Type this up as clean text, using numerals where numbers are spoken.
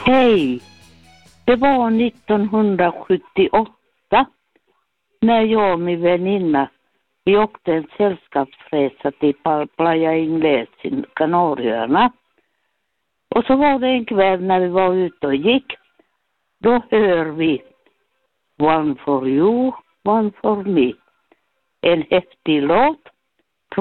Hej! Det var 1978 när jag och min väninna vi åkte en sällskapsresa till Playa Ingles i Kanarieöarna. Och så var det en kväll när vi var ute och gick. Då hör vi One for you, one for me. En häftig låt.